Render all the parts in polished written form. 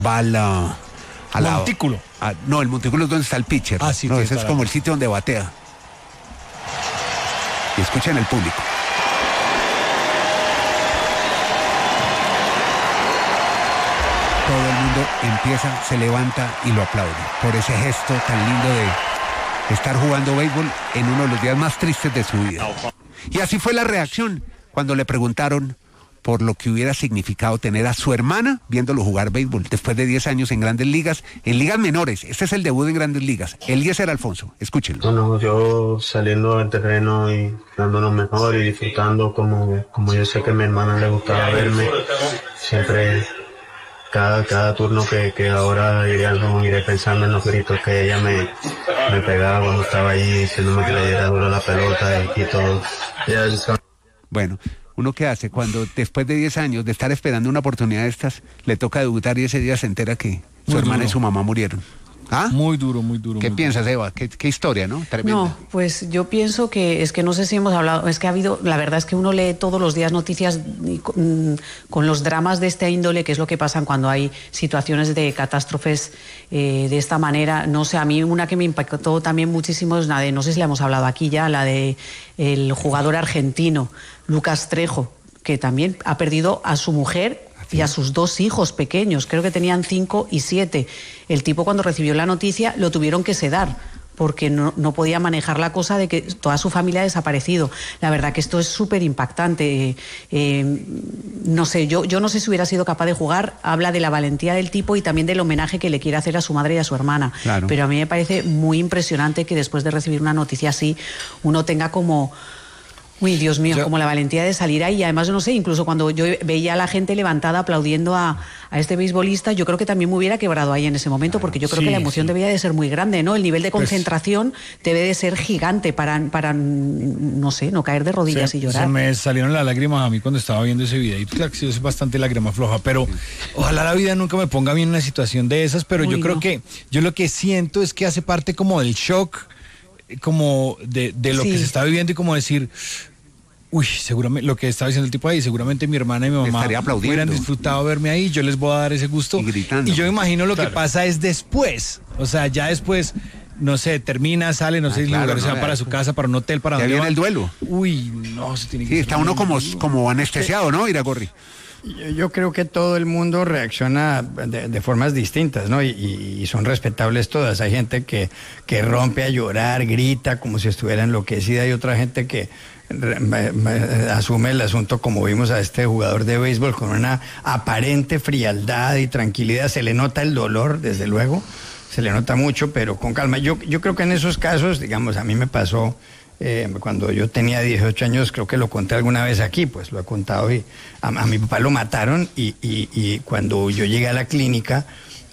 va al montículo. No, el montículo es donde está el pitcher. Ah, sí, no, sí, ese es como el sitio donde batea. Y escuchen el público. Todo el mundo empieza, se levanta y lo aplaude por ese gesto tan lindo de estar jugando béisbol en uno de los días más tristes de su vida. Y así fue la reacción cuando le preguntaron por lo que hubiera significado tener a su hermana viéndolo jugar béisbol después de 10 años en Grandes Ligas, en ligas menores. Este es el debut en Grandes Ligas. Eliezer Alfonso, escúchenlo. Bueno, yo saliendo del terreno y dándonos mejor y disfrutando como yo sé que a mi hermana le gustaba verme, siempre cada turno que ahora iré pensando en los gritos que ella me pegaba cuando estaba allí diciéndome que le diera duro la pelota y todo. Bueno, ¿uno qué hace cuando después de 10 años de estar esperando una oportunidad de estas, le toca debutar y ese día se entera que su hermana y su mamá murieron? ¿Ah? Muy duro, muy duro. ¿Qué piensas, Eva? ¿Qué historia, no? Tremenda. No, pues yo pienso que es que no sé si hemos hablado, es que ha habido, la verdad es que uno lee todos los días noticias con los dramas de esta índole, que es lo que pasa cuando hay situaciones de catástrofes de esta manera. No sé, a mí una que me impactó también muchísimo es la de, no sé si la hemos hablado aquí ya, la de el jugador argentino, Lucas Trejo, que también ha perdido a su mujer y a sus 2 hijos pequeños, creo que tenían 5 y 7. El tipo, cuando recibió la noticia, lo tuvieron que sedar porque no podía manejar la cosa de que toda su familia ha desaparecido. La verdad que esto es súper impactante. No sé, yo no sé si hubiera sido capaz de jugar. Habla de la valentía del tipo y también del homenaje que le quiere hacer a su madre y a su hermana. Claro. Pero a mí me parece muy impresionante que después de recibir una noticia así, uno tenga como... Uy, Dios mío, como la valentía de salir ahí. Además, no sé, incluso cuando yo veía a la gente levantada aplaudiendo a este beisbolista, yo creo que también me hubiera quebrado ahí en ese momento, porque yo creo que la emoción debía de ser muy grande, ¿no? El nivel de concentración debe de ser gigante para no sé, no caer de rodillas y llorar. Se me salieron las lágrimas a mí cuando estaba viendo ese video. Y claro que sí, es bastante lágrima floja, pero ojalá la vida nunca me ponga a mí en una situación de esas, pero yo creo que yo lo que siento es que hace parte como del shock, como de lo que se está viviendo y como decir... Uy, seguramente lo que estaba diciendo el tipo ahí, seguramente mi hermana y mi mamá hubieran disfrutado verme ahí, yo les voy a dar ese gusto. Y yo imagino lo que pasa es después, o sea, ya después, no sé, termina, sale, no sé, el lugar se va para su casa, para un hotel, para ya donde viene el duelo. Uy, no, se tiene que está uno como anestesiado, ¿no, Iragorri? Yo creo que todo el mundo reacciona de formas distintas, ¿no? Y son respetables todas. Hay gente que rompe a llorar, grita como si estuviera enloquecida, y otra gente que asume el asunto, como vimos a este jugador de béisbol, con una aparente frialdad y tranquilidad. Se le nota el dolor, desde luego, se le nota mucho, pero con calma. Yo creo que en esos casos, digamos, a mí me pasó cuando yo tenía 18 años, creo que lo conté alguna vez aquí, pues lo he contado, y a mi papá lo mataron y cuando yo llegué a la clínica,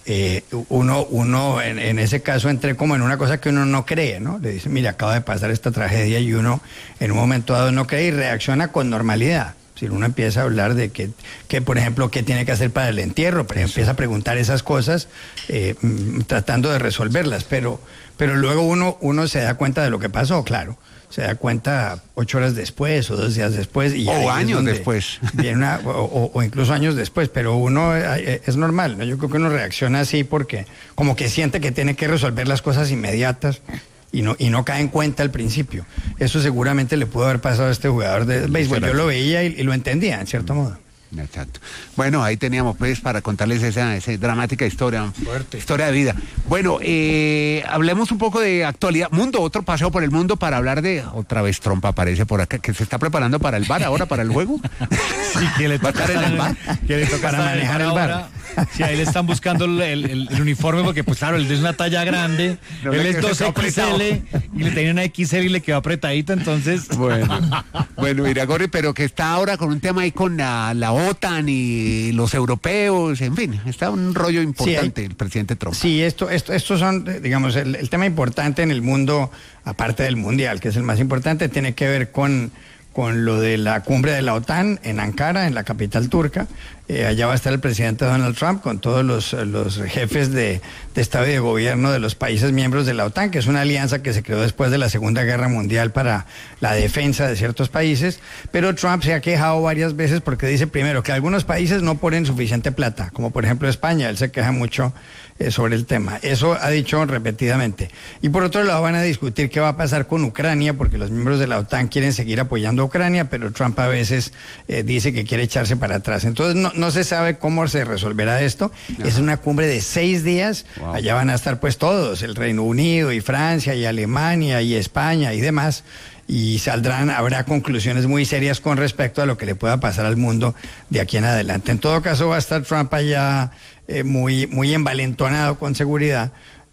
uno en ese caso entré como en una cosa que uno no cree, ¿no? Le dice, mira, acaba de pasar esta tragedia, y uno en un momento dado no cree y reacciona con normalidad. Si uno empieza a hablar de que por ejemplo, qué tiene que hacer para el entierro, pero empieza a preguntar esas cosas, tratando de resolverlas, pero luego uno se da cuenta de lo que pasó, claro. Se da cuenta 8 horas después o 2 días después. O años después. O incluso años después, pero uno es normal, ¿no? Yo creo que uno reacciona así porque como que siente que tiene que resolver las cosas inmediatas y no cae en cuenta al principio. Eso seguramente le pudo haber pasado a este jugador de béisbol. Yo lo veía y lo entendía, en cierto modo. Exacto. Bueno, ahí teníamos pues para contarles esa dramática historia. Fuerte. Historia de vida. Bueno, hablemos un poco de actualidad. Mundo, otro paseo por el mundo para hablar de... Otra vez Trump aparece por acá, que se está preparando para el bar ahora, para el juego. Sí, que le toca estar en el bar. Que le toca para manejar el bar. Sí, ahí le están buscando el uniforme, porque pues claro, él es una talla grande, no, él es 2XL y le tenía una XL y le quedó apretadita, entonces... Bueno, Iragorri, pero que está ahora con un tema ahí con la OTAN y los europeos, en fin, está un rollo importante, el presidente Trump. Sí, estos son, digamos, el tema importante en el mundo, aparte del mundial, que es el más importante, tiene que ver con lo de la cumbre de la OTAN en Ankara, en la capital turca, Allá va a estar el presidente Donald Trump con todos los jefes de Estado y de gobierno de los países miembros de la OTAN, que es una alianza que se creó después de la Segunda Guerra Mundial para la defensa de ciertos países. Pero Trump se ha quejado varias veces porque dice, primero, que algunos países no ponen suficiente plata, como por ejemplo España. Él se queja mucho sobre el tema. Eso ha dicho repetidamente. Y por otro lado van a discutir qué va a pasar con Ucrania, porque los miembros de la OTAN quieren seguir apoyando a Ucrania, pero Trump a veces dice que quiere echarse para atrás. Entonces no se sabe cómo se resolverá esto. Ajá. Es una cumbre de 6 días. Wow. Allá van a estar pues todos, el Reino Unido y Francia y Alemania y España y demás. Y habrá conclusiones muy serias con respecto a lo que le pueda pasar al mundo de aquí en adelante. En todo caso va a estar Trump allá muy envalentonado con seguridad,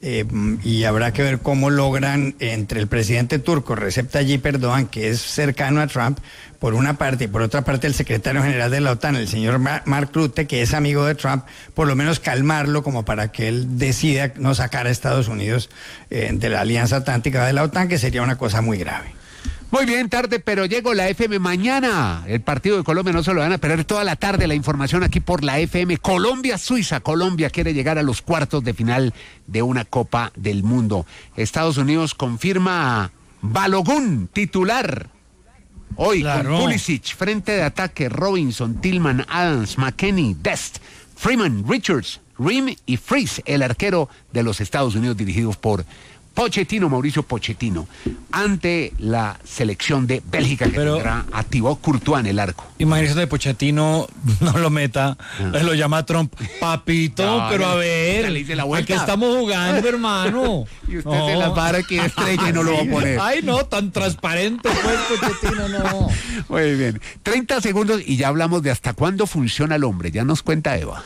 y habrá que ver cómo logran entre el presidente turco Recep Tayyip Erdogan, que es cercano a Trump, por una parte, y por otra parte el secretario general de la OTAN, el señor Mark Rutte, que es amigo de Trump, por lo menos calmarlo como para que él decida no sacar a Estados Unidos de la Alianza Atlántica de la OTAN, que sería una cosa muy grave. Muy bien, tarde, pero llego la FM mañana. El partido de Colombia no se lo van a perder toda la tarde. La información aquí por la FM. Colombia-Suiza. Colombia quiere llegar a los cuartos de final de una Copa del Mundo. Estados Unidos confirma a Balogun, titular. Hoy claro. Con Pulisic, frente de ataque, Robinson, Tillman, Adams, McKennie, Dest, Freeman, Richards, Rim y Freeze, el arquero de los Estados Unidos dirigidos por Pochettino, Mauricio Pochettino, ante la selección de Bélgica, que tendrá a Thibaut Courtois en el arco. Imagínese de Pochettino no lo meta, lo llama Trump, papito, no, pero a ver, ¿a qué estamos jugando, hermano? Y usted se la para aquí estrella y no lo va a poner. Ay, no, tan transparente pues, Pochettino, no. Muy bien, 30 segundos y ya hablamos de hasta cuándo funciona el hombre, ya nos cuenta Eva.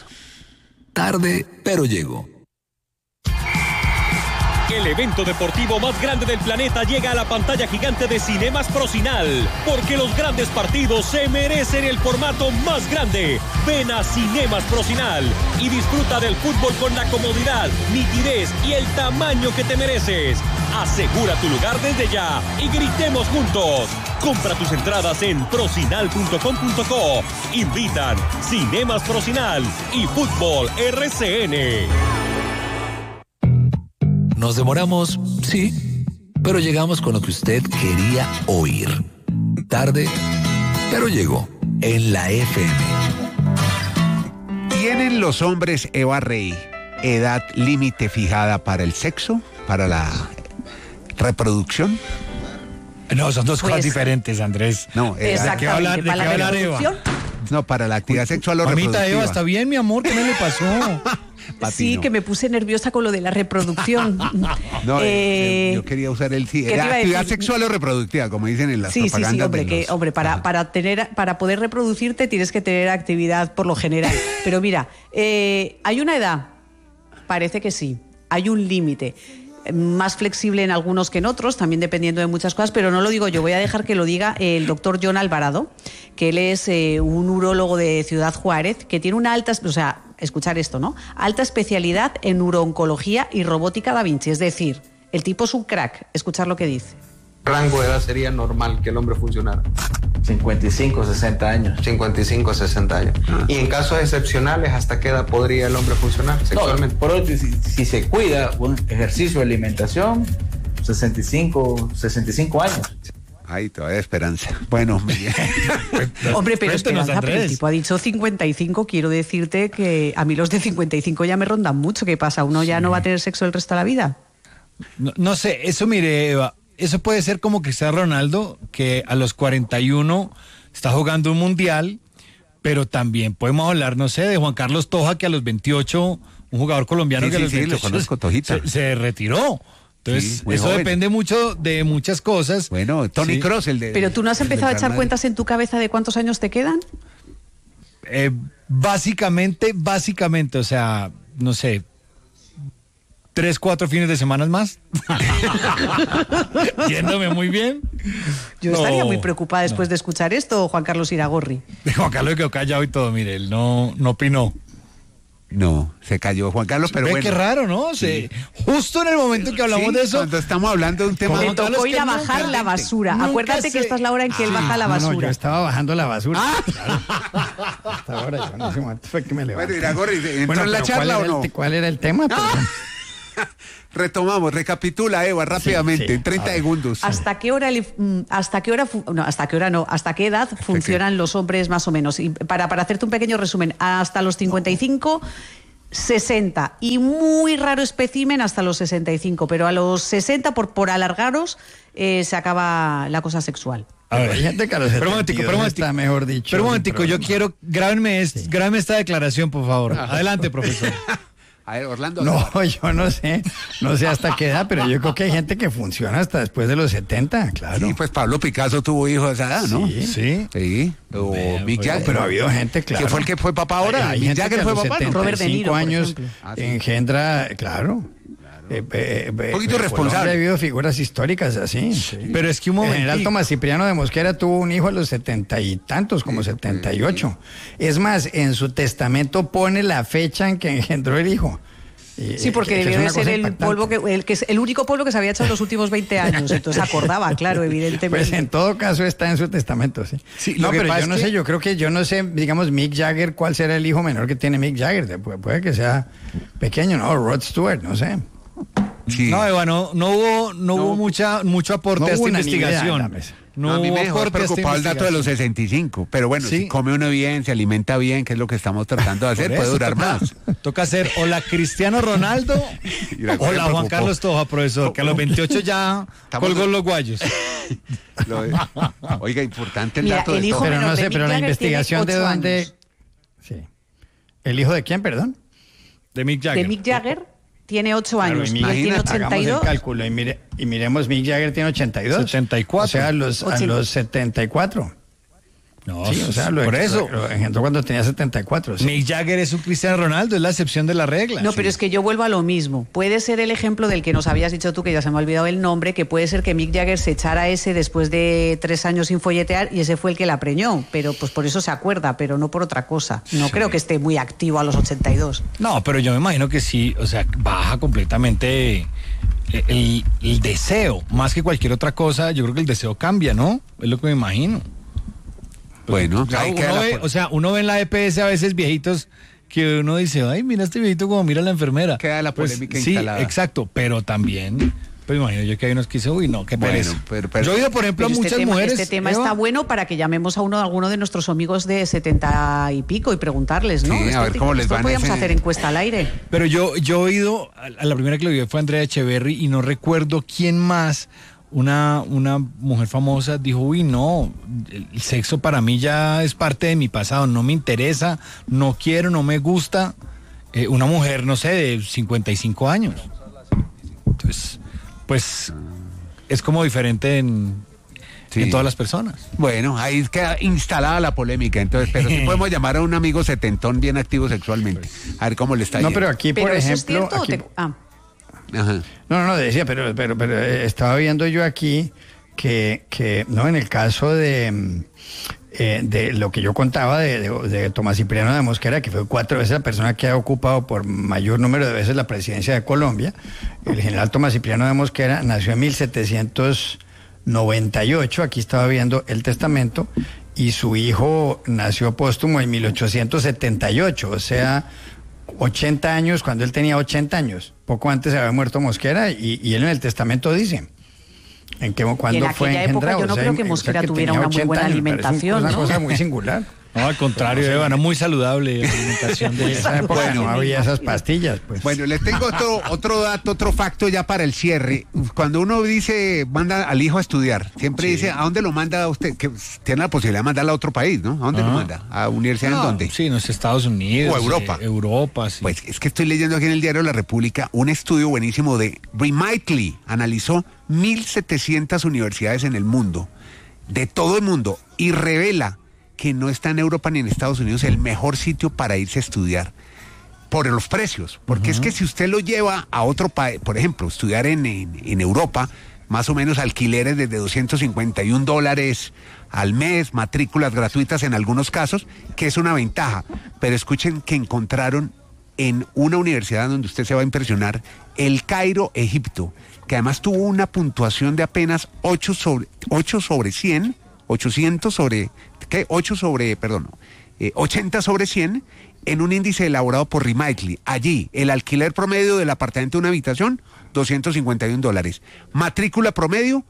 Tarde, pero llego. El evento deportivo más grande del planeta llega a la pantalla gigante de Cinemas Procinal, porque los grandes partidos se merecen el formato más grande. Ven a Cinemas Procinal y disfruta del fútbol con la comodidad, nitidez y el tamaño que te mereces. Asegura tu lugar desde ya y gritemos juntos. Compra tus entradas en procinal.com.co. Invitan Cinemas Procinal y Fútbol RCN. Nos demoramos, sí, pero llegamos con lo que usted quería oír. Tarde, pero llegó en la FM. ¿Tienen los hombres, Eva Rey, edad límite fijada para el sexo, para la reproducción? No, son dos cosas diferentes, Andrés. No, exactamente. ¿De qué hablar Eva? No, para la actividad sexual o reproductiva. Mamita Eva, ¿está bien, mi amor? ¿Qué no le pasó? Sí, que me puse nerviosa con lo de la reproducción. No, yo quería usar el sí. Actividad sexual o reproductiva, como dicen en las propagandas. Sí, hombre, para poder reproducirte tienes que tener actividad por lo general. Pero mira, hay una edad, parece que sí, hay un límite. Más flexible en algunos que en otros, también dependiendo de muchas cosas, pero no lo digo yo, voy a dejar que lo diga el doctor John Alvarado, que él es un urólogo de Ciudad Juárez, que tiene una alta, escuchar esto, ¿no? Alta especialidad en urooncología y robótica Da Vinci, es decir, el tipo es un crack, escuchar lo que dice. ¿Rango de edad sería normal que el hombre funcionara? 55, 60 años. 55, 60 años. Y en casos excepcionales, ¿hasta qué edad podría el hombre funcionar sexualmente? No, por hoy, si se cuida, un ejercicio de alimentación, 65 años. Ay, todavía hay esperanza. Bueno, hombre, pero esperanza, pero el tipo ha dicho 55, quiero decirte que a mí los de 55 ya me rondan mucho. ¿Qué pasa? ¿Uno ya no va a tener sexo el resto de la vida? No sé, eso mire, Eva, eso puede ser como Cristiano Ronaldo, que a los 41 está jugando un mundial, pero también podemos hablar, no sé, de Juan Carlos Toja, que a los 28, un jugador colombiano que a los 28 lo conozco, Tojita. Se retiró. Entonces, eso joven. Depende mucho de muchas cosas. Bueno, Tony Kroos, el de... Pero tú no has empezado a echar cuentas en tu cabeza de cuántos años te quedan. Básicamente, o sea, no sé, 3-4 fines de semana más. Yéndome muy bien. Yo estaría muy preocupada después de escuchar esto, Juan Carlos Iragorri. Juan Carlos quedó callado y todo, mire, él no opinó. No, se cayó Juan Carlos, pero Ve bueno. qué raro, ¿no? Justo en el momento que hablamos Sí, de eso. cuando estamos hablando de un tema... Le tocó ir a bajar la basura. nunca Acuérdate que esta es la hora en que él baja la No, yo basura. estaba bajando la basura. Claro. Hasta ahora, yo en ese momento fue que me levanté. Bueno, Iragorri, ¿entró Bueno, en la pero charla o no? ¿cuál era el tema? Perdón. Retomamos, recapitula, Eva, rápidamente, sí. en 30 segundos. ¿Hasta qué hora hasta qué edad funcionan los hombres más o menos? Y para hacerte un pequeño resumen, hasta los 55, 60 y muy raro espécimen hasta los 65, pero a los 60 por alargaros se acaba la cosa sexual. A ver, Hay gente que a los pero un momentico, 72 está mejor dicho. Pero un momentico, yo quiero, grábenme esta declaración, por favor. Ah. Adelante, profesor. A ver, Orlando. No, yo no sé hasta qué edad, pero yo creo que hay gente que funciona hasta después de los 70, claro. Sí, pues Pablo Picasso tuvo hijos a esa edad, ¿no? Sí. Sí. O Mick Jagger. Pero ha habido gente, claro. ¿Quién fue el que fue papá ahora? Hay Mick gente Jagger que a fue los papá, ¿no? 75 Robert De Niro, por años ejemplo. engendra, claro. Un poquito irresponsable. Ha habido figuras históricas así. Sí. Pero es que un El momentico. general Tomás Cipriano de Mosquera tuvo un hijo a los 70 y tantos, como 78. Es más, en su testamento pone la fecha en que engendró el hijo. Sí, porque que es debió de una ser cosa el impactante. polvo que es el único polvo que se había hecho en los últimos 20 años. Entonces acordaba, claro, evidentemente. Pues en todo caso está en su testamento, sí. Sí, No, lo que pero pasa yo no es que- sé, yo creo que yo no sé, digamos, Mick Jagger, ¿cuál será el hijo menor que tiene Mick Jagger? Puede que sea pequeño, ¿no? Rod Stewart, no sé. Sí. No, Eva, no hubo mucho aporte No a esta hubo unanimidad en investigación. la mesa. No, a mí hubo me dejó aporte a esta preocupado el dato de los investigación. 65. Pero bueno, Sí. si come uno bien, se alimenta bien, que es lo que estamos tratando de hacer, Por puede eso durar toca- más. Toca hacer o la Cristiano Ronaldo Mira, o me la Juan preocupó. Carlos Toja, profesor, que a los 28 ya Estamos- colgó los guayos. Oiga, importante el Mira, dato el de hijo todo. Pero menor no de sé, Mick pero la Jagger investigación de tiene 8 dónde... años. Sí. ¿El hijo de quién, perdón? De Mick Jagger. De Mick Jagger tiene 8 años y él tiene imagínate, Hagamos el 82. cálculo y miremos, Mick Jagger tiene 82. 74. O sea, a los 74. No, Sí, o sea, por eso. lo engendró cuando tenía 74. Sí. Mick Jagger es un Cristiano Ronaldo, es la excepción de la regla. No, pero es que yo vuelvo a lo mismo. Puede ser el ejemplo del que nos habías dicho tú, que ya se me ha olvidado el nombre, que puede ser que Mick Jagger se echara ese después de 3 años sin folletear y ese fue el que la preñó, pero pues por eso se acuerda, pero no por otra cosa. No creo que esté muy activo a los 82. No, pero yo me imagino que sí, o sea, baja completamente el deseo, más que cualquier otra cosa. Yo creo que el deseo cambia, ¿no? Es lo que me imagino. Bueno, Claro, ahí queda uno la ve, pu- o sea, uno ve en la EPS a veces viejitos que uno dice, ay, mira este viejito como mira a la enfermera. Queda la Pues, polémica sí, instalada. exacto, pero también, pues imagino yo que hay unos que dicen, uy, no, qué Bueno, pereza. pero- Yo he oído, por ejemplo, Pero a muchas mujeres. este tema Eva, está bueno para que llamemos a alguno de nuestros amigos de 70 y pico y preguntarles, ¿no? Sí, a ver cómo les va en podríamos ese- hacer encuesta al aire. Pero yo he oído, a la primera que lo vi fue Andrea Echeverry y no recuerdo quién más, una mujer famosa dijo, uy, no, el sexo para mí ya es parte de mi pasado, no me interesa, no quiero, no me gusta. Una mujer, no sé, de 55 años. Entonces, pues, es como diferente en Sí. todas las personas. Bueno, ahí queda instalada la polémica, entonces, pero sí podemos llamar a un amigo setentón bien activo sexualmente, a ver cómo le está No, yendo. pero aquí, Pero por eso es ejemplo... cierto. aquí- Ajá. No, decía, pero estaba viendo yo aquí que no, en el caso de lo que yo contaba de Tomás Cipriano de Mosquera, que fue 4 veces la persona que ha ocupado por mayor número de veces la presidencia de Colombia. El general Tomás Cipriano de Mosquera nació en 1798, aquí estaba viendo el testamento, y su hijo nació póstumo en 1878, o sea, 80 años, cuando él tenía 80 años. Poco antes se había muerto Mosquera y él en el testamento dice en que cuando en fue aquella época engendrado. yo no creo que Mosquera tuviera tenía una muy 80 buena años, me parece alimentación, una ¿no? cosa muy singular. No, al contrario, Eva, no, muy saludable la alimentación de En esa época Bueno, no había esas pastillas, pues. Bueno, les tengo otro dato, otro facto ya para el cierre. Cuando uno dice, manda al hijo a estudiar, siempre dice, ¿a dónde lo manda usted? Que tiene la posibilidad de mandarlo a otro país, ¿no? ¿A dónde lo manda? ¿A universidad en dónde? Sí, no es Estados Unidos. O Europa. Europa, sí. Pues es que estoy leyendo aquí en el diario La República un estudio buenísimo de Remitely. Analizó 1.700 universidades en el mundo, de todo el mundo, y revela que no está en Europa ni en Estados Unidos el mejor sitio para irse a estudiar por los precios. Porque es que si usted lo lleva a otro país, por ejemplo, estudiar en Europa, más o menos alquileres desde $251 al mes, matrículas gratuitas en algunos casos, que es una ventaja. Pero escuchen que encontraron en una universidad donde usted se va a impresionar, el Cairo, Egipto, que además tuvo una puntuación de apenas 8 sobre 100, 80 sobre 100, en un índice elaborado por Remitely. Allí, el alquiler promedio del apartamento de una habitación, $251. Matrícula promedio,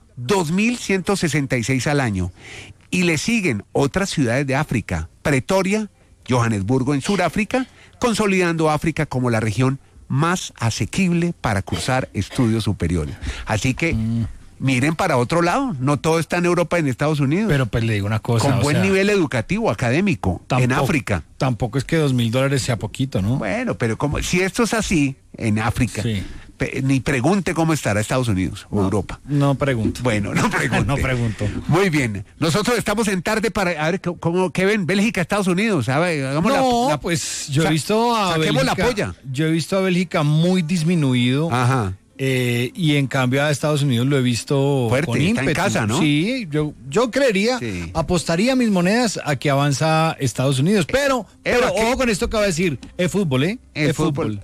2.166 al año. Y le siguen otras ciudades de África, Pretoria, Johannesburgo en Sudáfrica, consolidando África como la región más asequible para cursar estudios superiores. Así que miren para otro lado, no todo está en Europa y en Estados Unidos. Pero pues le digo una cosa. Con buen nivel educativo, académico, en África. Tampoco es que $2.000 sea poquito, ¿no? Bueno, pero como si esto es así en África, sí. Ni pregunte cómo estará Estados Unidos o Europa. No pregunto. Bueno, no pregunte. No pregunto. Muy bien. Nosotros estamos en tarde para a ver qué ven Bélgica, Estados Unidos. A ver, hagamos pues yo he visto a Bélgica. La polla. Yo he visto a Bélgica muy disminuido. Ajá. Y en cambio a Estados Unidos lo he visto fuerte, con ímpetu. está en casa, ¿no? Sí, yo creería, apostaría mis monedas a que avanza Estados Unidos. Pero ojo con esto que va a decir, el fútbol, ¿eh? El fútbol.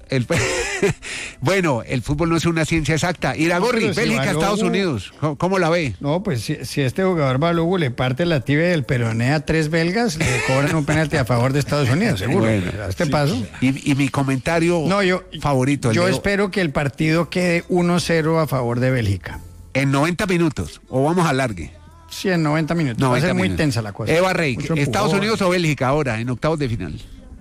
Bueno, el fútbol no es una ciencia exacta. Iragorri, Bélgica, Estados Unidos, ¿cómo la ve? No, pues si este jugador Balogu le parte la tibia del peroné a 3 belgas, le cobran un penalti a favor de Estados Unidos, seguro. Bueno, a este paso. Y mi comentario favorito. Yo espero que el partido quede 1-0 a favor de Bélgica. En 90 minutos, o vamos a alargue. Sí, en 90 minutos. Va a ser muy tensa la cosa. Eva Rey, ¿Estados Unidos o Bélgica ahora, en octavos de final?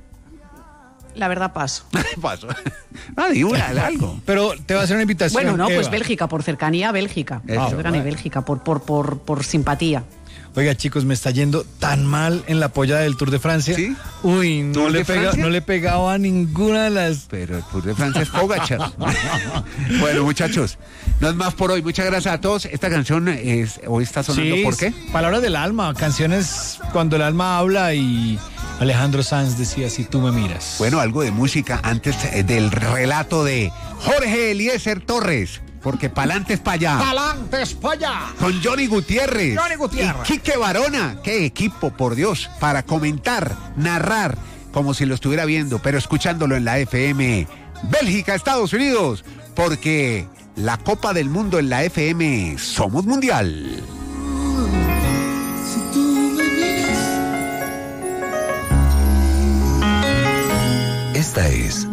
La verdad paso. Paso. Diga algo. Pero te va a hacer una invitación. Bueno, no, Eva. pues Bélgica, por cercanía a Bélgica. Bélgica, por simpatía. Oiga, chicos, me está yendo tan mal en la polla del Tour de Francia. ¿Sí? Uy, no le he pegado a ninguna de las... Pero el Tour de Francia es Pogacar. Bueno, muchachos, no es más por hoy. Muchas gracias a todos. Esta canción hoy está sonando, ¿por qué? Palabras del alma, canciones cuando el alma habla, y Alejandro Sanz decía, si tú me miras. Bueno, algo de música antes del relato de Jorge Eliezer Torres. Porque pa'lante es pa' allá. ¡Pa'lante es pa' allá! Con Johnny Gutiérrez. Gutiérrez. Y Quique Barona. ¡Qué equipo, por Dios! Para comentar, narrar, como si lo estuviera viendo, pero escuchándolo en la FM. Bélgica, Estados Unidos. Porque la Copa del Mundo en la FM somos mundial. Esta es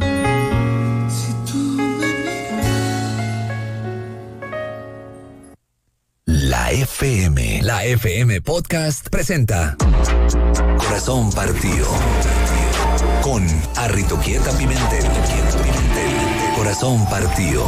La FM Podcast presenta Corazón Partido con Arritoquieta Pimentel. Corazón Partido.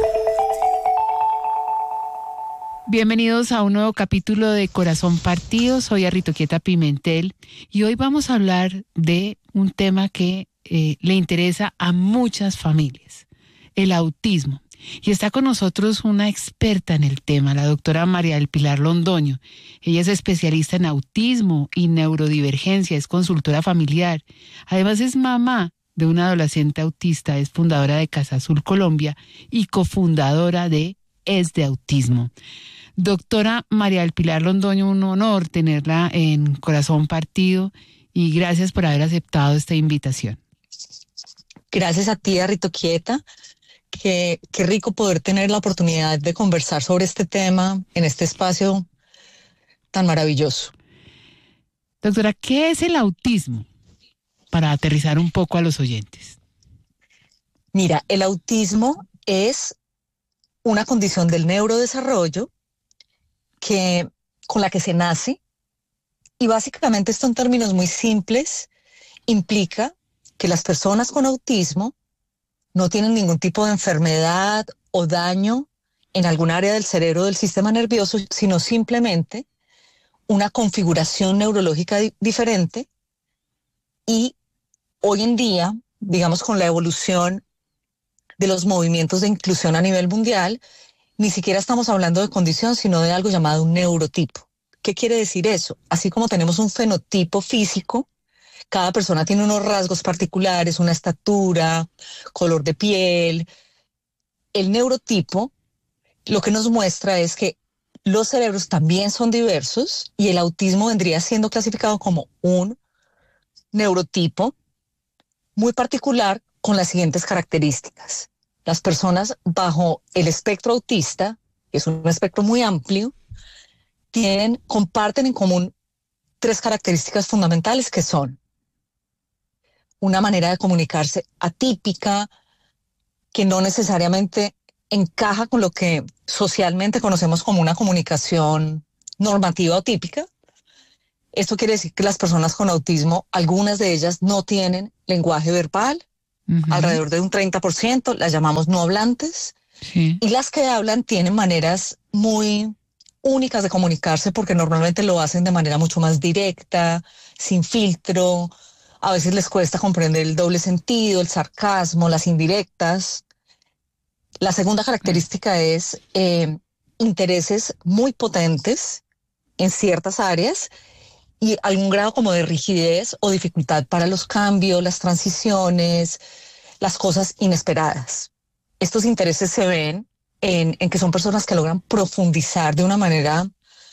Bienvenidos a un nuevo capítulo de Corazón Partido. Soy Arritoquieta Pimentel y hoy vamos a hablar de un tema que le interesa a muchas familias, el autismo. Y está con nosotros una experta en el tema, la doctora María del Pilar Londoño. Ella es especialista en autismo y neurodivergencia, es consultora familiar. Además es mamá de una adolescente autista, es fundadora de Casa Azul Colombia y cofundadora de Es de Autismo. Doctora María del Pilar Londoño, un honor tenerla en Corazón Partido y gracias por haber aceptado esta invitación. Gracias a ti, Arritoquieta. Qué rico poder tener la oportunidad de conversar sobre este tema en este espacio tan maravilloso. Doctora, ¿qué es el autismo? Para aterrizar un poco a los oyentes. Mira, el autismo es una condición del neurodesarrollo con la que se nace, y básicamente esto en términos muy simples implica que las personas con autismo no tienen ningún tipo de enfermedad o daño en algún área del cerebro del sistema nervioso, sino simplemente una configuración neurológica diferente. Y hoy en día, digamos, con la evolución de los movimientos de inclusión a nivel mundial, ni siquiera estamos hablando de condición, sino de algo llamado un neurotipo. ¿Qué quiere decir eso? Así como tenemos un fenotipo físico, cada persona tiene unos rasgos particulares, una estatura, color de piel. El neurotipo lo que nos muestra es que los cerebros también son diversos y el autismo vendría siendo clasificado como un neurotipo muy particular con las siguientes características. Las personas bajo el espectro autista, que es un espectro muy amplio, comparten en común 3 características fundamentales que son una manera de comunicarse atípica, que no necesariamente encaja con lo que socialmente conocemos como una comunicación normativa o típica. Esto quiere decir que las personas con autismo, algunas de ellas no tienen lenguaje verbal, alrededor de un 30%, las llamamos no hablantes, y las que hablan tienen maneras muy únicas de comunicarse porque normalmente lo hacen de manera mucho más directa, sin filtro. A veces les cuesta comprender el doble sentido, el sarcasmo, las indirectas. La segunda característica es intereses muy potentes en ciertas áreas y algún grado como de rigidez o dificultad para los cambios, las transiciones, las cosas inesperadas. Estos intereses se ven en que son personas que logran profundizar de una manera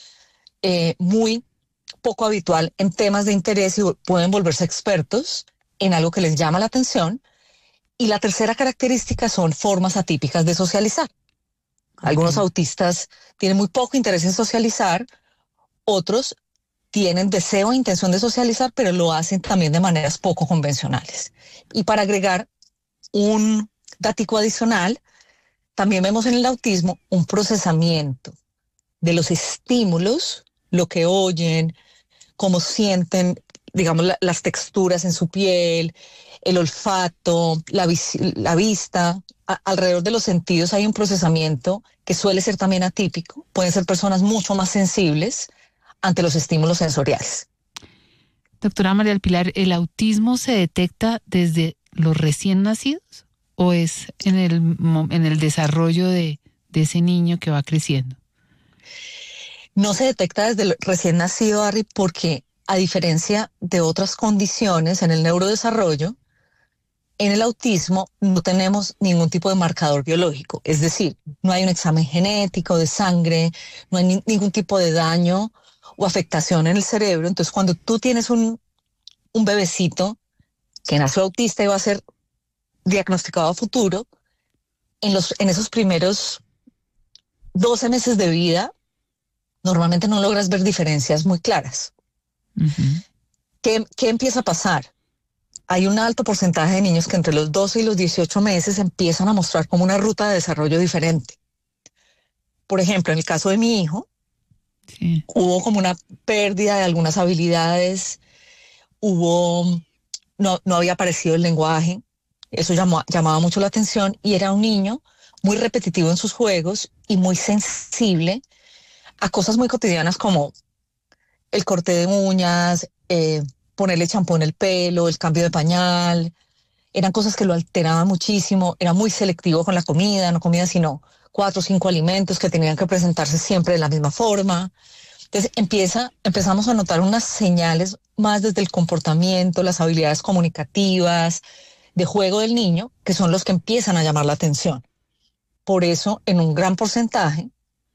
muy poco habitual en temas de interés y pueden volverse expertos en algo que les llama la atención. Y la tercera característica son formas atípicas de socializar. Algunos autistas tienen muy poco interés en socializar, otros tienen deseo e intención de socializar, pero lo hacen también de maneras poco convencionales. Y para agregar un datico adicional, también vemos en el autismo un procesamiento de los estímulos, lo que oyen, cómo sienten, digamos, las texturas en su piel, el olfato, la vista. Alrededor de los sentidos hay un procesamiento que suele ser también atípico. Pueden ser personas mucho más sensibles ante los estímulos sensoriales. Doctora María del Pilar, ¿el autismo se detecta desde los recién nacidos o es en el desarrollo de ese niño que va creciendo? No se detecta desde el recién nacido, Harry, porque a diferencia de otras condiciones en el neurodesarrollo, en el autismo no tenemos ningún tipo de marcador biológico. Es decir, no hay un examen genético de sangre, no hay ningún tipo de daño o afectación en el cerebro. Entonces, cuando tú tienes un bebecito que nació autista y va a ser diagnosticado a futuro, en esos primeros 12 meses de vida, normalmente no logras ver diferencias muy claras. ¿Qué empieza a pasar? Hay un alto porcentaje de niños que entre los 12 y los 18 meses empiezan a mostrar como una ruta de desarrollo diferente. Por ejemplo, en el caso de mi hijo, hubo como una pérdida de algunas habilidades, no había aparecido el lenguaje, eso llamaba mucho la atención, y era un niño muy repetitivo en sus juegos y muy sensible a cosas muy cotidianas como el corte de uñas, ponerle champú en el pelo, el cambio de pañal. Eran cosas que lo alteraban muchísimo. Era muy selectivo con la comida, no comía sino 4 o 5 alimentos que tenían que presentarse siempre de la misma forma. Entonces empezamos a notar unas señales más desde el comportamiento, las habilidades comunicativas, de juego del niño, que son los que empiezan a llamar la atención. Por eso, en un gran porcentaje,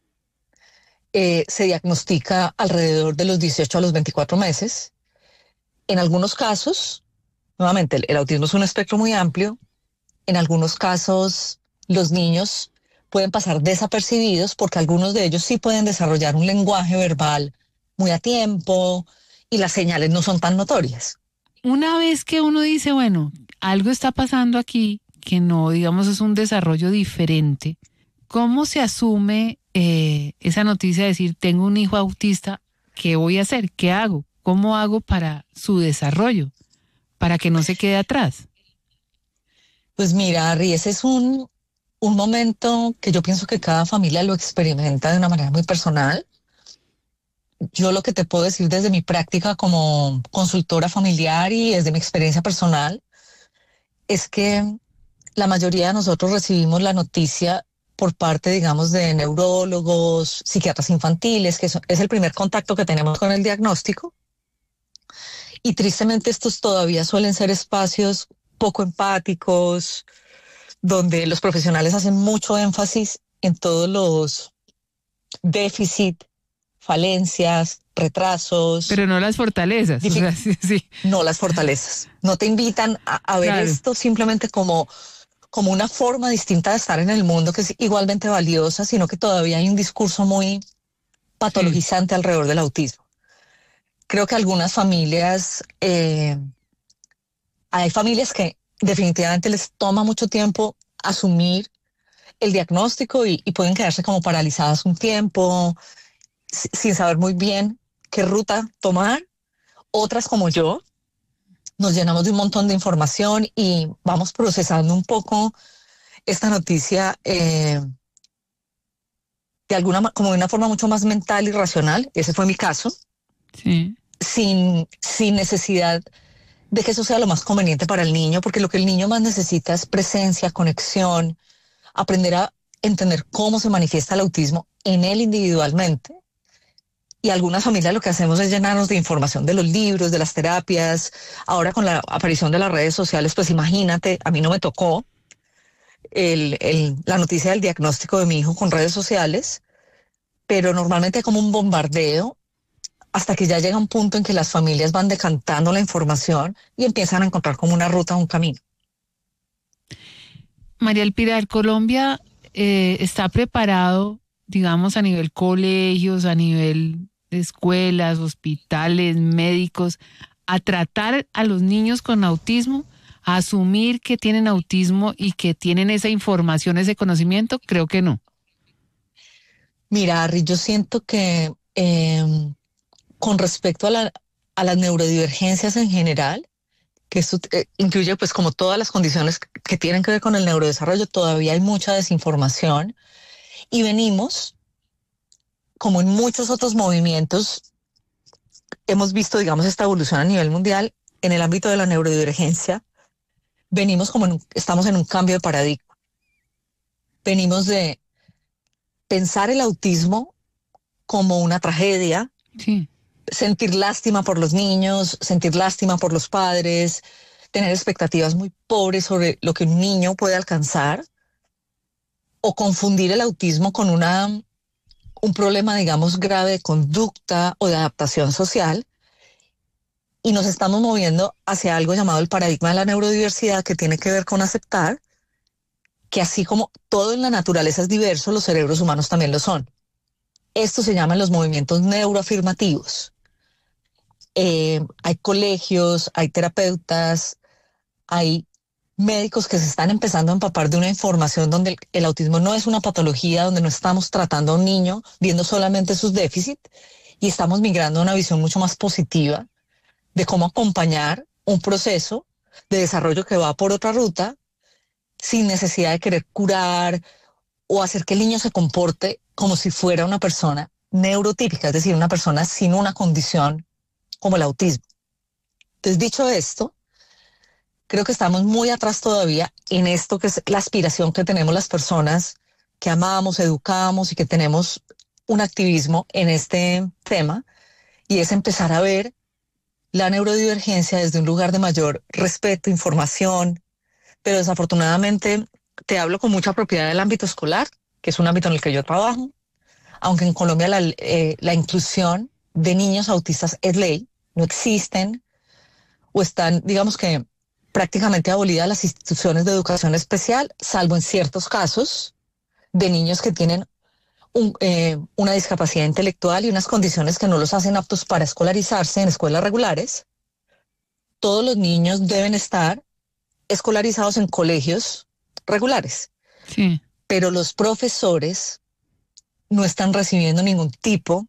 se diagnostica alrededor de los 18 a los 24 meses. En algunos casos, nuevamente, el autismo es un espectro muy amplio. En algunos casos, los niños pueden pasar desapercibidos porque algunos de ellos sí pueden desarrollar un lenguaje verbal muy a tiempo y las señales no son tan notorias. Una vez que uno dice, bueno, algo está pasando aquí que no, digamos, es un desarrollo diferente, ¿cómo se asume esa noticia de decir, tengo un hijo autista, ¿qué voy a hacer? ¿Qué hago? ¿Cómo hago para su desarrollo? Para que no se quede atrás. Pues mira, Ari, ese es un momento que yo pienso que cada familia lo experimenta de una manera muy personal. Yo lo que te puedo decir desde mi práctica como consultora familiar y desde mi experiencia personal es que la mayoría de nosotros recibimos la noticia por parte, digamos, de neurólogos, psiquiatras infantiles, que es el primer contacto que tenemos con el diagnóstico. Y tristemente estos todavía suelen ser espacios poco empáticos, donde los profesionales hacen mucho énfasis en todos los déficits falencias, retrasos. Pero no las fortalezas. O sea, sí. No las fortalezas. No te invitan a ver esto simplemente como una forma distinta de estar en el mundo que es igualmente valiosa, sino que todavía hay un discurso muy patologizante alrededor del autismo. Creo que algunas familias, hay familias que definitivamente les toma mucho tiempo asumir el diagnóstico y pueden quedarse como paralizadas un tiempo, sin saber muy bien qué ruta tomar. Otras como yo, nos llenamos de un montón de información y vamos procesando un poco esta noticia como de una forma mucho más mental y racional. Ese fue mi caso. Sí. Sin necesidad de que eso sea lo más conveniente para el niño, porque lo que el niño más necesita es presencia, conexión, aprender a entender cómo se manifiesta el autismo en él individualmente. Y algunas familias lo que hacemos es llenarnos de información de los libros, de las terapias. Ahora con la aparición de las redes sociales, pues imagínate, a mí no me tocó la noticia del diagnóstico de mi hijo con redes sociales, pero normalmente hay como un bombardeo hasta que ya llega un punto en que las familias van decantando la información y empiezan a encontrar como una ruta, un camino. María El Pilar, Colombia está preparado, digamos, a nivel colegios, a nivel de escuelas, hospitales, médicos, a tratar a los niños con autismo, a asumir que tienen autismo y que tienen esa información, ese conocimiento. Creo que no. Mira, Ari, yo siento que con respecto a las neurodivergencias en general, que esto incluye pues como todas las condiciones que tienen que ver con el neurodesarrollo, todavía hay mucha desinformación y venimos, como en muchos otros movimientos, hemos visto, digamos, esta evolución a nivel mundial en el ámbito de la neurodivergencia. Venimos estamos en un cambio de paradigma. Venimos de pensar el autismo como una tragedia, sentir lástima por los niños, sentir lástima por los padres, tener expectativas muy pobres sobre lo que un niño puede alcanzar, o confundir el autismo con un problema, digamos, grave de conducta o de adaptación social. Y nos estamos moviendo hacia algo llamado el paradigma de la neurodiversidad, que tiene que ver con aceptar que así como todo en la naturaleza es diverso, los cerebros humanos también lo son. Esto se llaman los movimientos neuroafirmativos. Hay colegios, hay terapeutas, hay médicos que se están empezando a empapar de una información donde el autismo no es una patología, donde no estamos tratando a un niño viendo solamente sus déficits, y estamos migrando a una visión mucho más positiva de cómo acompañar un proceso de desarrollo que va por otra ruta sin necesidad de querer curar o hacer que el niño se comporte como si fuera una persona neurotípica, es decir, una persona sin una condición como el autismo. Entonces, dicho esto, creo que estamos muy atrás todavía en esto que es la aspiración que tenemos las personas que amamos, educamos y que tenemos un activismo en este tema, y es empezar a ver la neurodivergencia desde un lugar de mayor respeto, información, pero desafortunadamente te hablo con mucha propiedad del ámbito escolar, que es un ámbito en el que yo trabajo, aunque en Colombia la inclusión de niños autistas es ley, no existen o están, digamos que, prácticamente abolidas las instituciones de educación especial, salvo en ciertos casos de niños que tienen una discapacidad intelectual y unas condiciones que no los hacen aptos para escolarizarse en escuelas regulares. Todos los niños deben estar escolarizados en colegios regulares. Sí. Pero los profesores no están recibiendo ningún tipo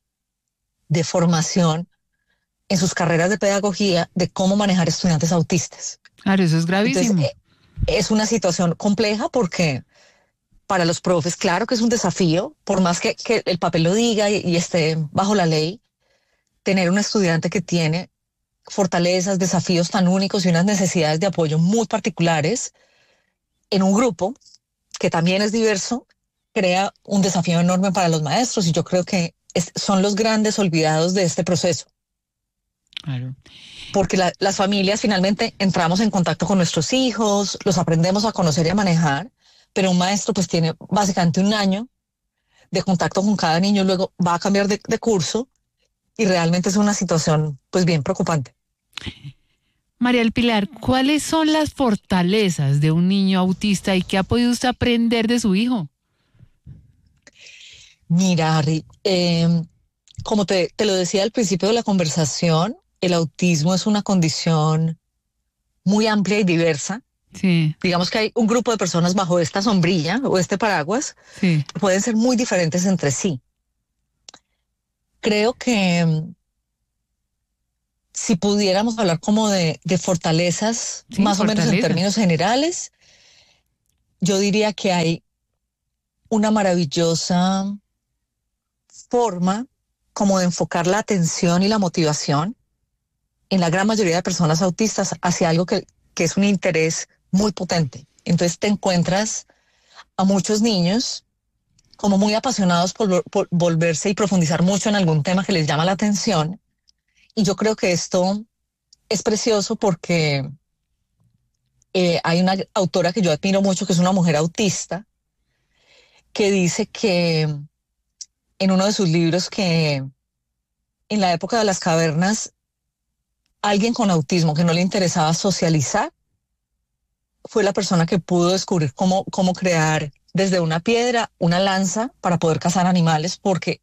de formación en sus carreras de pedagogía de cómo manejar estudiantes autistas. Claro, eso es gravísimo. Entonces, es una situación compleja porque para los profes, claro que es un desafío, por más que el papel lo diga y esté bajo la ley, tener un estudiante que tiene fortalezas, desafíos tan únicos y unas necesidades de apoyo muy particulares en un grupo que también es diverso, crea un desafío enorme para los maestros, y yo creo que son los grandes olvidados de este proceso. Claro. Porque las familias finalmente entramos en contacto con nuestros hijos, los aprendemos a conocer y a manejar, pero un maestro pues tiene básicamente un año de contacto con cada niño, luego va a cambiar de curso y realmente es una situación pues bien preocupante. María del Pilar, ¿cuáles son las fortalezas de un niño autista y qué ha podido usted aprender de su hijo? Mira, Harry, como te lo decía al principio de la conversación, el autismo es una condición muy amplia y diversa. Sí. Digamos que hay un grupo de personas bajo esta sombrilla o este paraguas que pueden ser muy diferentes entre sí. Creo que si pudiéramos hablar como de fortalezas, más o menos en términos generales, yo diría que hay una maravillosa forma como de enfocar la atención y la motivación en la gran mayoría de personas autistas hacia algo que es un interés muy potente. Entonces te encuentras a muchos niños como muy apasionados por volverse y profundizar mucho en algún tema que les llama la atención. Y yo creo que esto es precioso porque hay una autora que yo admiro mucho, que es una mujer autista, que dice que en uno de sus libros que en la época de las cavernas, alguien con autismo que no le interesaba socializar fue la persona que pudo descubrir cómo crear desde una piedra una lanza para poder cazar animales, porque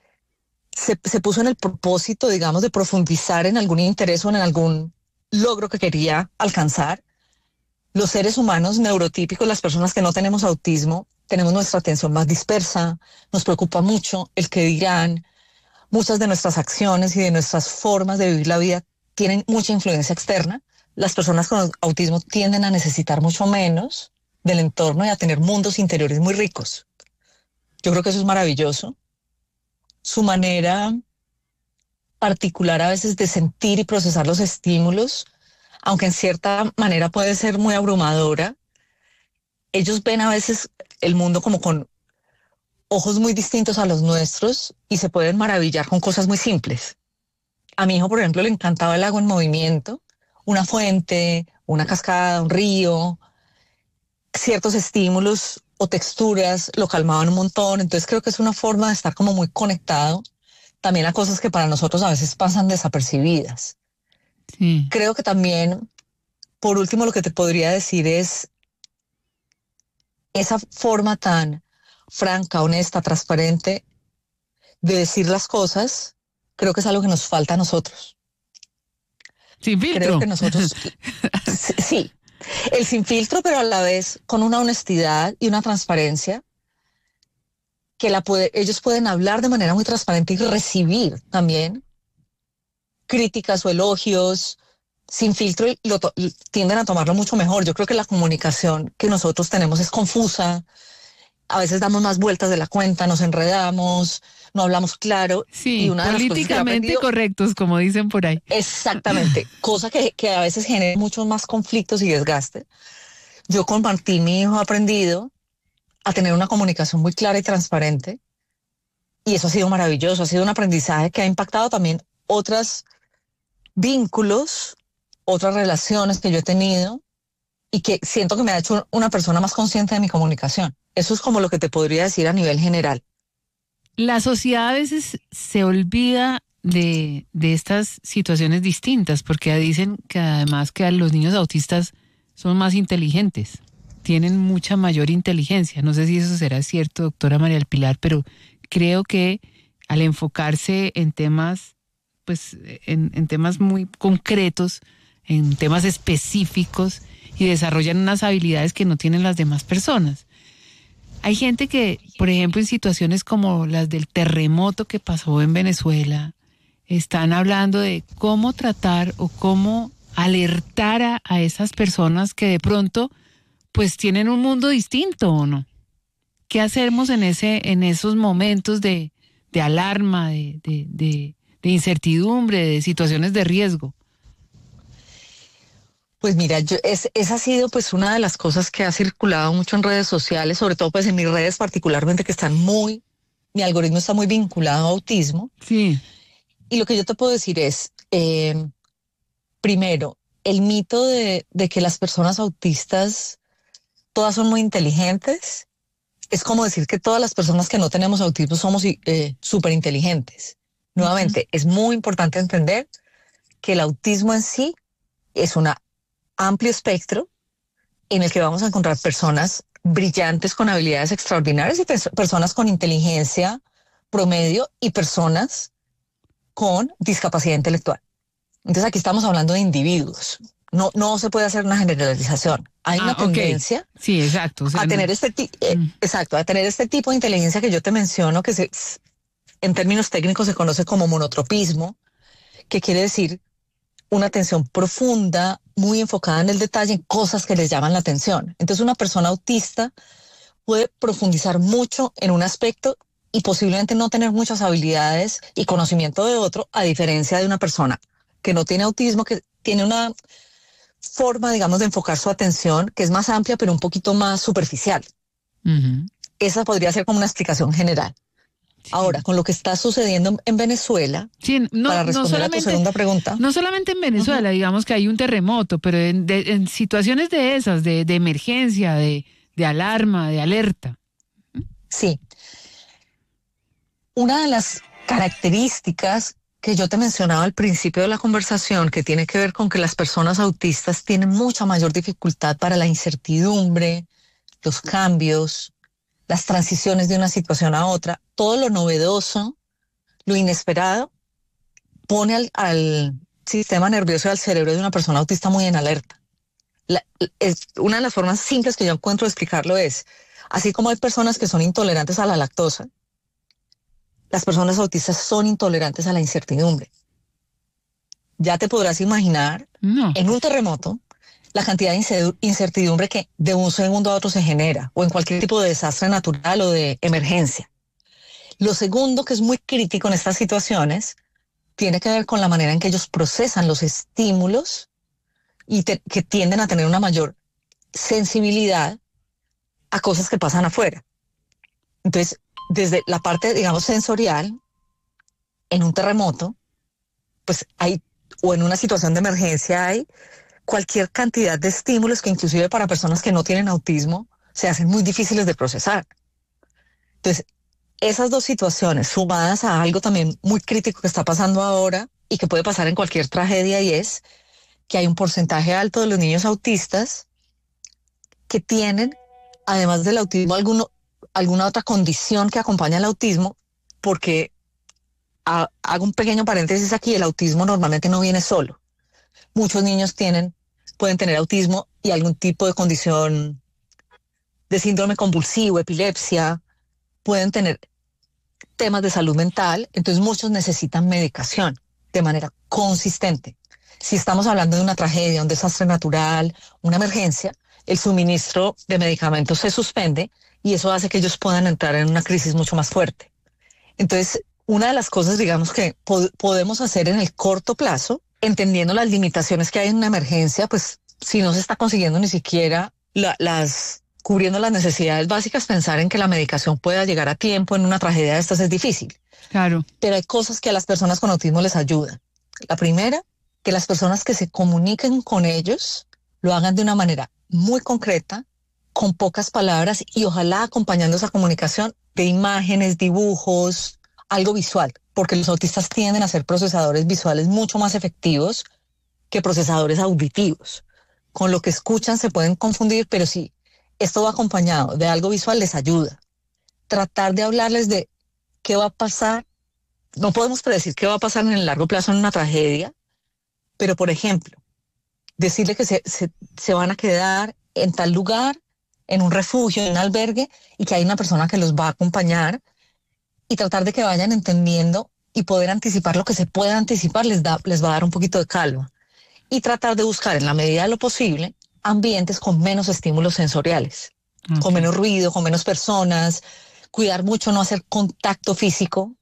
se puso en el propósito, digamos, de profundizar en algún interés o en algún logro que quería alcanzar. Los seres humanos neurotípicos, las personas que no tenemos autismo, tenemos nuestra atención más dispersa, nos preocupa mucho el que dirán, muchas de nuestras acciones y de nuestras formas de vivir la vida tienen mucha influencia externa. Las personas con autismo tienden a necesitar mucho menos del entorno y a tener mundos interiores muy ricos. Yo creo que eso es maravilloso. Su manera particular a veces de sentir y procesar los estímulos, aunque en cierta manera puede ser muy abrumadora, ellos ven a veces el mundo como con ojos muy distintos a los nuestros y se pueden maravillar con cosas muy simples. A mi hijo, por ejemplo, le encantaba el agua en movimiento, una fuente, una cascada, un río, ciertos estímulos o texturas lo calmaban un montón. Entonces creo que es una forma de estar como muy conectado también a cosas que para nosotros a veces pasan desapercibidas. Sí. Creo que también, por último, lo que te podría decir es esa forma tan franca, honesta, transparente de decir las cosas, creo que es algo que nos falta a nosotros. Sin filtro. Creo que nosotros, sí, el sin filtro, pero a la vez con una honestidad y una transparencia que ellos pueden hablar de manera muy transparente y recibir también críticas o elogios sin filtro y tienden a tomarlo mucho mejor. Yo creo que la comunicación que nosotros tenemos es confusa, a veces damos más vueltas de la cuenta, nos enredamos, no hablamos claro. Sí, y una políticamente correctos, como dicen por ahí. Exactamente, cosa que a veces genera muchos más conflictos y desgaste. Yo con Martín, mi hijo, he aprendido a tener una comunicación muy clara y transparente, y eso ha sido maravilloso, ha sido un aprendizaje que ha impactado también otros vínculos, otras relaciones que yo he tenido, y que siento que me ha hecho una persona más consciente de mi comunicación. Eso es como lo que te podría decir a nivel general. La sociedad a veces se olvida de estas situaciones distintas, porque dicen que además que los niños autistas son más inteligentes, tienen mucha mayor inteligencia. No sé si eso será cierto, doctora María del Pilar, pero creo que al enfocarse en temas, pues en temas muy concretos, en temas específicos, y desarrollan unas habilidades que no tienen las demás personas. Hay gente que, por ejemplo, en situaciones como las del terremoto que pasó en Venezuela, están hablando de cómo tratar o cómo alertar a esas personas que de pronto pues tienen un mundo distinto, ¿o no? ¿Qué hacemos en esos momentos de alarma, de incertidumbre, de situaciones de riesgo? Pues mira, esa ha sido pues una de las cosas que ha circulado mucho en redes sociales, sobre todo pues en mis redes particularmente, que están mi algoritmo está muy vinculado a autismo. Sí. Y lo que yo te puedo decir es, primero, el mito de que las personas autistas todas son muy inteligentes es como decir que todas las personas que no tenemos autismo somos súper inteligentes. Nuevamente, es muy importante entender que el autismo en sí es un amplio espectro en el que vamos a encontrar personas brillantes con habilidades extraordinarias y personas con inteligencia promedio y personas con discapacidad intelectual. Entonces aquí estamos hablando de individuos. No se puede hacer una generalización. Hay una tendencia sí, exacto. O sea, a tener a tener este tipo de inteligencia que yo te menciono, que en términos técnicos se conoce como monotropismo, que quiere decir una atención profunda, muy enfocada en el detalle, en cosas que les llaman la atención. Entonces una persona autista puede profundizar mucho en un aspecto y posiblemente no tener muchas habilidades y conocimiento de otro, a diferencia de una persona que no tiene autismo, que tiene una forma, digamos, de enfocar su atención que es más amplia, pero un poquito más superficial. Esa podría ser como una explicación general. Sí. Ahora, con lo que está sucediendo en Venezuela, para responder a tu segunda pregunta. No solamente en Venezuela, digamos que hay un terremoto, pero en situaciones de esas, de emergencia, de alarma, de alerta. Sí. Una de las características que yo te mencionaba al principio de la conversación, que tiene que ver con que las personas autistas tienen mucha mayor dificultad para la incertidumbre, los cambios, las transiciones de una situación a otra, todo lo novedoso, lo inesperado, pone al sistema nervioso y al cerebro de una persona autista muy en alerta. Una de las formas simples que yo encuentro de explicarlo es, así como hay personas que son intolerantes a la lactosa, las personas autistas son intolerantes a la incertidumbre. Ya te podrás imaginar, en un terremoto, la cantidad de incertidumbre que de un segundo a otro se genera, o en cualquier tipo de desastre natural o de emergencia. Lo segundo, que es muy crítico en estas situaciones, tiene que ver con la manera en que ellos procesan los estímulos y que tienden a tener una mayor sensibilidad a cosas que pasan afuera. Entonces, desde la parte, digamos, sensorial, en un terremoto, pues o en una situación de emergencia hay cualquier cantidad de estímulos que inclusive para personas que no tienen autismo se hacen muy difíciles de procesar. Entonces, esas dos situaciones sumadas a algo también muy crítico que está pasando ahora y que puede pasar en cualquier tragedia, y es que hay un porcentaje alto de los niños autistas que tienen, además del autismo, alguna otra condición que acompaña al autismo, porque hago un pequeño paréntesis aquí, el autismo normalmente no viene solo. Muchos niños pueden tener autismo y algún tipo de condición de síndrome convulsivo, epilepsia, pueden tener temas de salud mental, entonces muchos necesitan medicación de manera consistente. Si estamos hablando de una tragedia, un desastre natural, una emergencia, el suministro de medicamentos se suspende y eso hace que ellos puedan entrar en una crisis mucho más fuerte. Entonces, una de las cosas, digamos, que podemos hacer en el corto plazo, entendiendo las limitaciones que hay en una emergencia, pues si no se está consiguiendo ni siquiera cubriendo las necesidades básicas, pensar en que la medicación pueda llegar a tiempo en una tragedia de estas es difícil. Claro. Pero hay cosas que a las personas con autismo les ayudan. La primera, que las personas que se comuniquen con ellos lo hagan de una manera muy concreta, con pocas palabras y ojalá acompañando esa comunicación de imágenes, dibujos, algo visual, porque los autistas tienden a ser procesadores visuales mucho más efectivos que procesadores auditivos. Con lo que escuchan se pueden confundir, pero si esto va acompañado de algo visual les ayuda. Tratar de hablarles de qué va a pasar. No podemos predecir qué va a pasar en el largo plazo en una tragedia, pero por ejemplo, decirle que se van a quedar en tal lugar, en un refugio, en un albergue, y que hay una persona que los va a acompañar, y tratar de que vayan entendiendo y poder anticipar lo que se pueda anticipar les va a dar un poquito de calma. Y tratar de buscar, en la medida de lo posible, ambientes con menos estímulos sensoriales, con menos ruido, con menos personas, cuidar mucho no hacer contacto físico,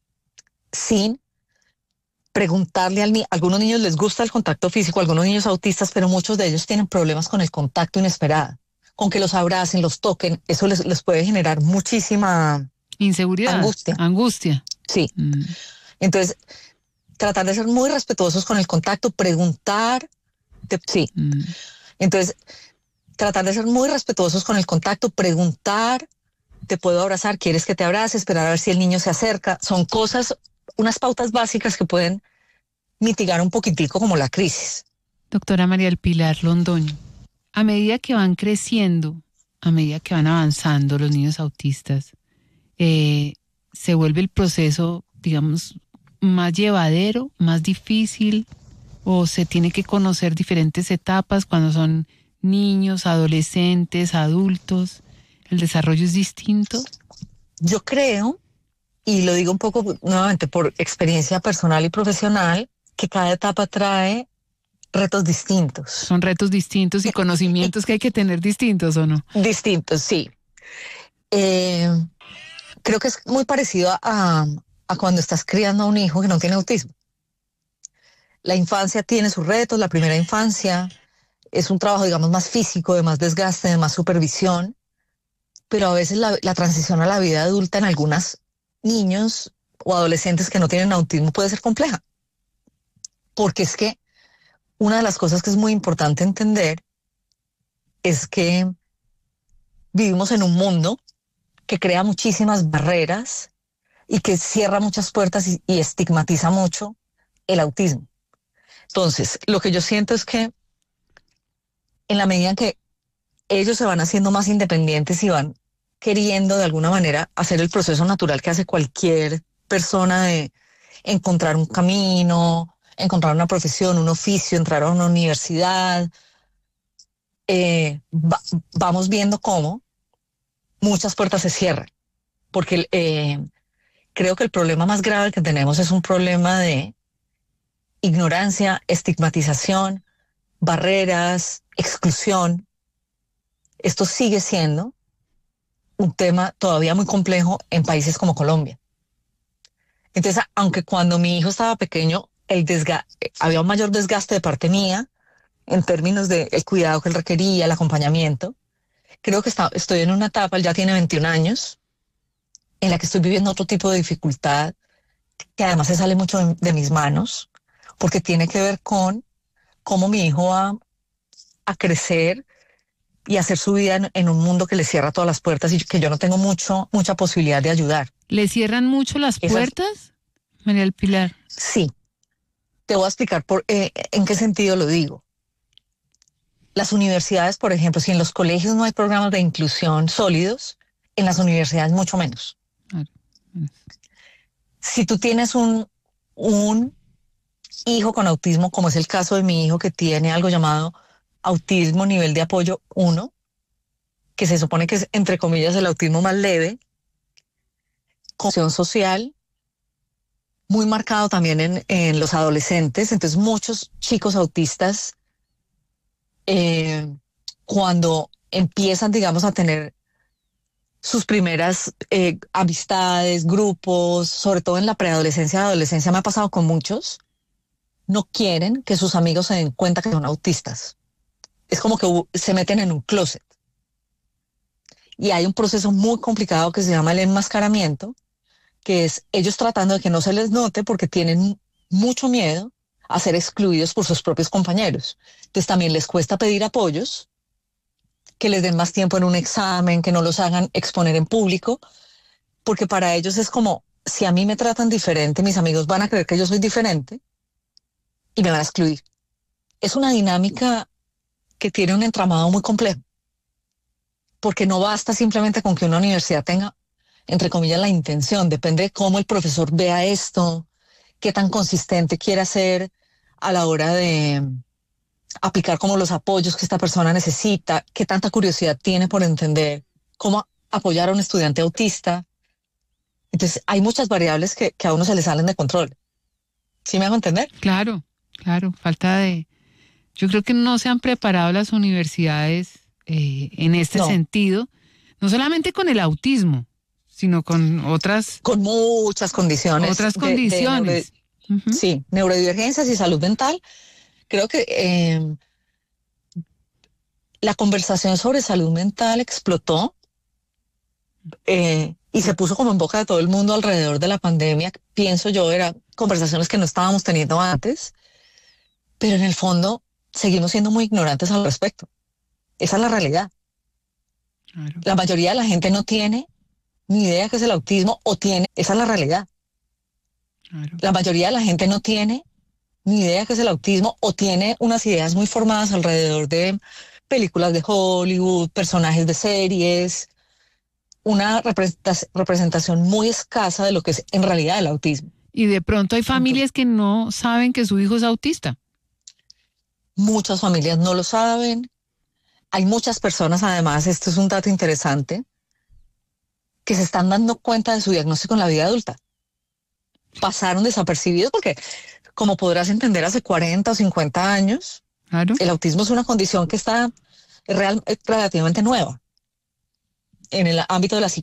sin preguntarle a algunos niños les gusta el contacto físico, algunos niños autistas, pero muchos de ellos tienen problemas con el contacto inesperado, con que los abracen, los toquen, eso les puede generar muchísima inseguridad, angustia. Sí. Entonces, tratar de ser muy respetuosos con el contacto, preguntar, Entonces, tratar de ser muy respetuosos con el contacto, preguntar te puedo abrazar, quieres que te abrace, esperar a ver si el niño se acerca. Son cosas, unas pautas básicas que pueden mitigar un poquitico como la crisis. Doctora María del Pilar Londoño, a medida que van creciendo, a medida que van avanzando los niños autistas, se vuelve el proceso, digamos, más llevadero, más difícil, o se tiene que conocer diferentes etapas cuando son niños, adolescentes, adultos. ¿El desarrollo es distinto? Yo creo, y lo digo un poco nuevamente por experiencia personal y profesional, que cada etapa trae retos distintos. Son retos distintos y conocimientos que hay que tener distintos, ¿o no? Distintos, sí. Creo que es muy parecido a cuando estás criando a un hijo que no tiene autismo. La infancia tiene sus retos, la primera infancia es un trabajo, digamos, más físico, de más desgaste, de más supervisión, pero a veces la transición a la vida adulta en algunos niños o adolescentes que no tienen autismo puede ser compleja. Porque es que una de las cosas que es muy importante entender es que vivimos en un mundo que crea muchísimas barreras y que cierra muchas puertas y estigmatiza mucho el autismo. Entonces, lo que yo siento es que en la medida en que ellos se van haciendo más independientes y van queriendo de alguna manera hacer el proceso natural que hace cualquier persona de encontrar un camino, encontrar una profesión, un oficio, entrar a una universidad, vamos viendo cómo muchas puertas se cierran. Porque creo que el problema más grave que tenemos es un problema de ignorancia, estigmatización, barreras, exclusión. Esto sigue siendo un tema todavía muy complejo en países como Colombia. Entonces, aunque cuando mi hijo estaba pequeño, había un mayor desgaste de parte mía en términos del cuidado que él requería, el acompañamiento, creo que estoy en una etapa, él ya tiene 21 años, en la que estoy viviendo otro tipo de dificultad, que además se sale mucho de mis manos, porque tiene que ver con cómo mi hijo va a crecer y hacer su vida en un mundo que le cierra todas las puertas y que yo no tengo mucha posibilidad de ayudar. ¿Le cierran mucho las puertas, María del Pilar? Sí. Te voy a explicar en qué sentido lo digo. Las universidades, por ejemplo, si en los colegios no hay programas de inclusión sólidos, en las universidades mucho menos. Si tú tienes un hijo con autismo, como es el caso de mi hijo, que tiene algo llamado autismo nivel de apoyo 1, que se supone que es, entre comillas, el autismo más leve, con social, muy marcado también en los adolescentes. Entonces muchos chicos autistas, cuando empiezan, digamos, a tener sus primeras amistades, grupos, sobre todo en la preadolescencia y adolescencia, me ha pasado con muchos, no quieren que sus amigos se den cuenta que son autistas. Es como que se meten en un closet. Y hay un proceso muy complicado que se llama el enmascaramiento, que es ellos tratando de que no se les note porque tienen mucho miedo a ser excluidos por sus propios compañeros. Entonces también les cuesta pedir apoyos, que les den más tiempo en un examen, que no los hagan exponer en público, porque para ellos es como, si a mí me tratan diferente, mis amigos van a creer que yo soy diferente y me van a excluir. Es una dinámica que tiene un entramado muy complejo, porque no basta simplemente con que una universidad tenga, entre comillas, la intención. Depende de cómo el profesor vea esto, qué tan consistente quiera ser a la hora de aplicar como los apoyos que esta persona necesita, qué tanta curiosidad tiene por entender cómo apoyar a un estudiante autista. Entonces hay muchas variables que a uno se le salen de control. ¿Sí me hago entender? Claro, falta de... Yo creo que no se han preparado las universidades en este sentido, no solamente con el autismo, sino con otras... Con muchas condiciones. Otras condiciones. Sí, neurodivergencias y salud mental. Creo que la conversación sobre salud mental explotó y se puso como en boca de todo el mundo alrededor de la pandemia. Pienso yo, eran conversaciones que no estábamos teniendo antes, pero en el fondo seguimos siendo muy ignorantes al respecto. Esa es la realidad. Claro. La mayoría de la gente no tiene ni idea qué es el autismo o tiene, esa es la realidad. Claro. La mayoría de la gente no tiene ni idea qué es el autismo o tiene unas ideas muy formadas alrededor de películas de Hollywood, personajes de series, una representación muy escasa de lo que es en realidad el autismo. Y de pronto hay familias que no saben que su hijo es autista. Muchas familias no lo saben. Hay muchas personas, además, esto es un dato interesante, que se están dando cuenta de su diagnóstico en la vida adulta. Pasaron desapercibidos porque, como podrás entender, hace 40 o 50 años, claro, el autismo es una condición que está relativamente nueva en el ámbito de la psiquiatría.